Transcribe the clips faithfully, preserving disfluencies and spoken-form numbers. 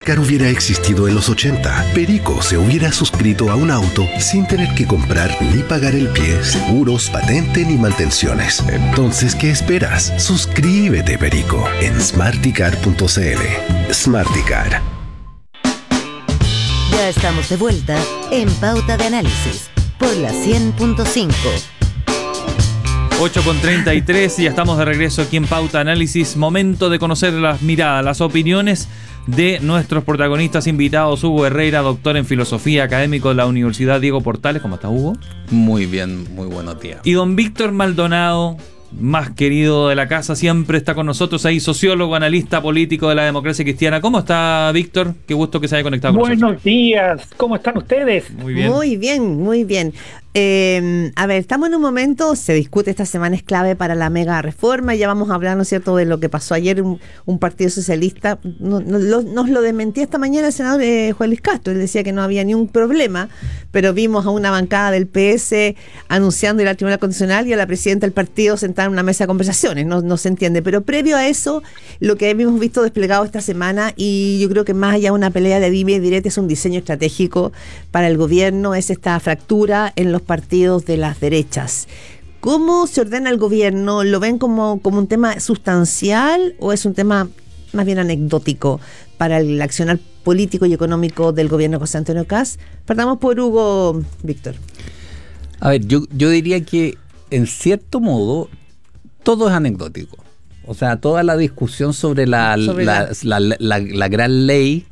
Smartcar hubiera existido en los ochenta, Perico se hubiera suscrito a un auto sin tener que comprar ni pagar el pie, seguros, patente ni mantenciones. Entonces, ¿qué esperas? Suscríbete, Perico, en smarticar punto c l. Smarticar. Ya estamos de vuelta en Pauta de Análisis por la cien punto cinco. ocho con treinta y tres y ya estamos de regreso aquí en Pauta Análisis. Momento de conocer las miradas, las opiniones de nuestros protagonistas invitados. Hugo Herrera, doctor en filosofía, académico de la Universidad Diego Portales. ¿Cómo estás, Hugo? Muy bien, muy buenos días. Y don Víctor Maldonado, más querido de la casa, siempre está con nosotros ahí, sociólogo, analista político de la democracia cristiana. ¿Cómo está, Víctor? Qué gusto que se haya conectado con nosotros. Buenos días, ¿cómo están ustedes? Muy bien. Muy bien, muy bien. Eh, a ver, estamos en un momento, se discute, esta semana es clave para la mega reforma, ya vamos a hablar, ¿no es cierto?, de lo que pasó ayer, un, un partido socialista, no, no, lo, nos lo desmentía esta mañana el senador eh, Juan Luis Castro, él decía que no había ni un problema, pero vimos a una bancada del P S anunciando ir al Tribunal Constitucional y a la presidenta del partido sentada en una mesa de conversaciones, no, no se entiende, pero previo a eso, lo que hemos visto desplegado esta semana, y yo creo que más allá de una pelea de dime y direte, es un diseño estratégico para el gobierno, es esta fractura en los partidos de las derechas. ¿Cómo se ordena el gobierno? ¿Lo ven como, como un tema sustancial o es un tema más bien anecdótico para el accionar político y económico del gobierno de José Antonio Kast? Partamos por Hugo, Víctor. A ver, yo, yo diría que en cierto modo todo es anecdótico. O sea, toda la discusión sobre la, Sobre la, la, la, la, la gran ley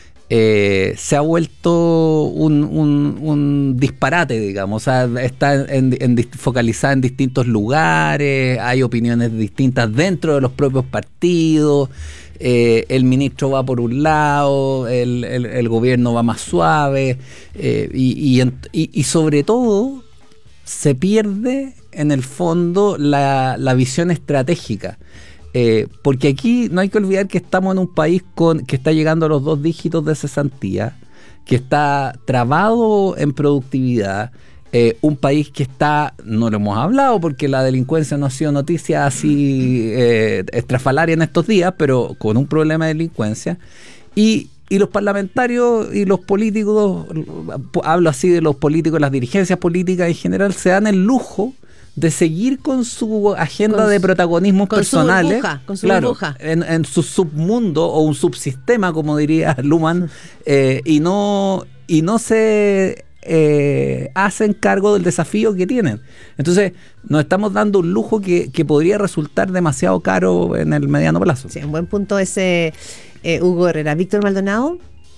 Eh, se ha vuelto un, un, un disparate, digamos. O sea, está en, en, focalizada en distintos lugares, hay opiniones distintas dentro de los propios partidos, eh, el ministro va por un lado, el, el, el gobierno va más suave, eh, y, y, y, y sobre todo se pierde en el fondo la, la visión estratégica. Eh, porque aquí no hay que olvidar que estamos en un país con que está llegando a los dos dígitos de cesantía, que está trabado en productividad, eh, un país que está, no lo hemos hablado porque la delincuencia no ha sido noticia así eh, estrafalaria en estos días, pero con un problema de delincuencia, y, y los parlamentarios y los políticos, hablo así de los políticos, las dirigencias políticas en general, se dan el lujo de seguir con su agenda con, de protagonismos con personales, su burbuja, con su claro, burbuja. En, en su submundo o un subsistema, como diría Luhmann, eh, y no y no se eh, hacen cargo del desafío que tienen. Entonces, nos estamos dando un lujo que, que podría resultar demasiado caro en el mediano plazo. Sí, un buen punto ese, eh, Hugo Herrera. Víctor Maldonado.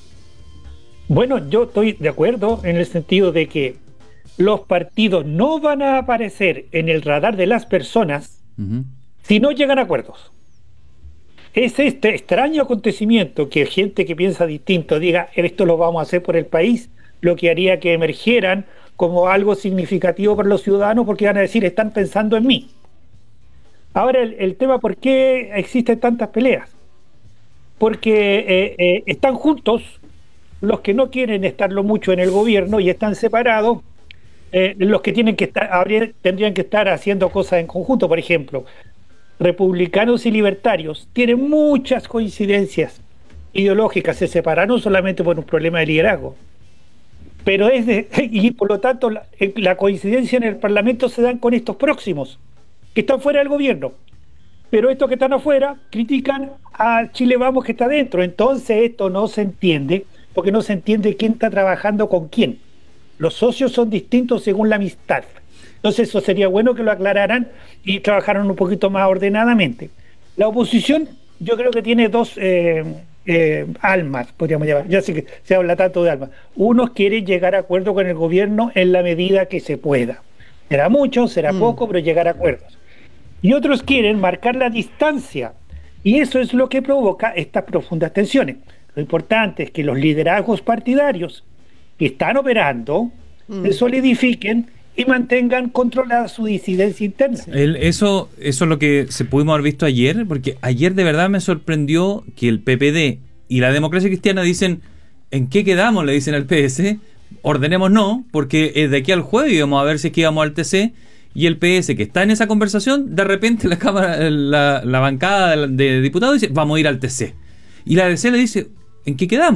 Bueno, yo estoy de acuerdo en el sentido de que los partidos no van a aparecer en el radar de las personas uh-huh. si no llegan a acuerdos. Es este extraño acontecimiento que gente que piensa distinto diga esto lo vamos a hacer por el país, lo que haría que emergieran como algo significativo para los ciudadanos, porque van a decir están pensando en mí. Ahora el, el tema, ¿por qué existen tantas peleas? Porque eh, eh, están juntos los que no quieren estarlo mucho en el gobierno y están separados Eh, los que tienen que estar, habría, tendrían que estar haciendo cosas en conjunto. Por ejemplo, republicanos y libertarios tienen muchas coincidencias ideológicas, se separaron solamente por un problema de liderazgo, pero es de, y por lo tanto la, la coincidencia en el Parlamento se dan con estos próximos que están fuera del gobierno, pero estos que están afuera critican a Chile Vamos que está dentro. Entonces esto no se entiende, porque no se entiende quién está trabajando con quién. Los socios son distintos según la amistad. Entonces eso sería bueno que lo aclararan y trabajaran un poquito más ordenadamente. La oposición yo creo que tiene dos eh, eh, almas, podríamos llamar. Ya sé que se habla tanto de almas. Unos quieren llegar a acuerdo con el gobierno en la medida que se pueda. Será mucho, será mm. poco, pero llegar a acuerdos. Y otros quieren marcar la distancia. Y eso es lo que provoca estas profundas tensiones. Lo importante es que los liderazgos partidarios que están operando mm. se solidifiquen y mantengan controlada su disidencia interna. El, eso, eso es lo que se pudimos haber visto ayer, porque ayer de verdad me sorprendió que el P P D y la democracia cristiana dicen, ¿en qué quedamos? Le dicen al P S, ordenemos no, porque de aquí al jueves íbamos a ver si es que íbamos al T C, y el P S que está en esa conversación, de repente la cámara, la, la bancada de, de diputados dice, vamos a ir al T C. Y la D C le dice, ¿en qué quedamos?